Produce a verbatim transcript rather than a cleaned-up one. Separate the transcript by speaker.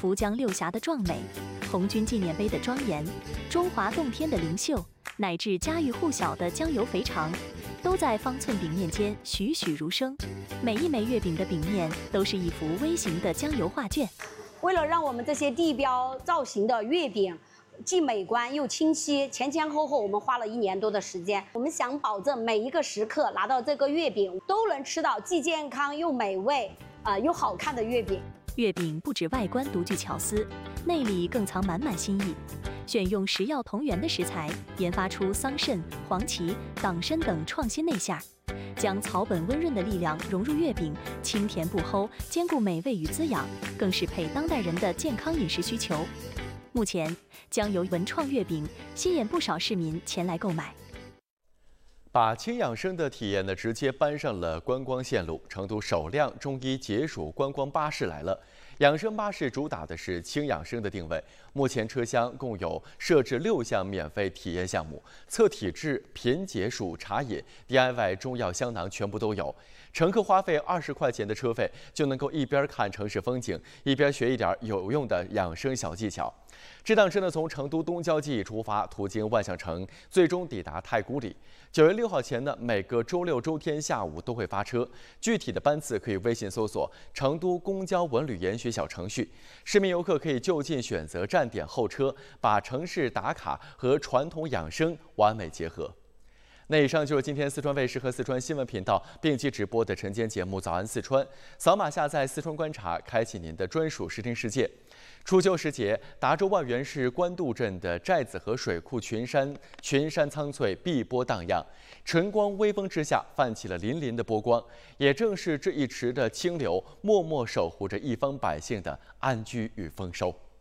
Speaker 1: 涪江六峡的壮美、红军纪念碑的庄严、中华洞天的灵秀，乃至家喻户晓的酱油肥肠，都在方寸饼面间栩栩如生。每一枚月饼的饼面都是一幅微型的酱油画卷。
Speaker 2: 为了让我们这些地标造型的月饼既美观又清晰，前前后后我们花了一年多的时间。我们想保证每一个食客拿到这个月饼都能吃到既健康又美味、呃又好看的月饼。
Speaker 1: 月饼不止外观独具巧思，内里更藏满满心意。选用食药同源的食材，研发出桑葚、黄芪、党参等创新内馅，将草本温润的力量融入月饼，清甜不齁，兼顾美味与滋养，更适配当代人的健康饮食需求。目前，将由文创月饼吸引不少市民前来购买。
Speaker 3: 把轻养生的体验呢，直接搬上了观光线路。成都首辆中医解暑观光巴士来了。养生巴士主打的是轻养生的定位，目前车厢共有设置六项免费体验项目，测体质、品解暑、茶饮、D I Y 中药香囊全部都有。乘客花费二十块钱的车费，就能够一边看城市风景，一边学一点有用的养生小技巧。这辆车呢，从成都东郊记忆出发，途经万象城，最终抵达太古里。九月六号前呢，每个周六周天下午都会发车，具体的班次可以微信搜索“成都公交文旅研学”小程序。市民游客可以就近选择站点候车，把城市打卡和传统养生完美结合。那以上就是今天四川卫视和四川新闻频道并机直播的晨间节目《早安四川》。扫码下载四川观察，开启您的专属视听世界。初秋时节，达州万源市官渡镇的寨子河水库群山群山苍翠，碧波荡漾，晨光微风之下泛起了粼粼的波光。也正是这一池的清流，默默守护着一方百姓的安居与丰收。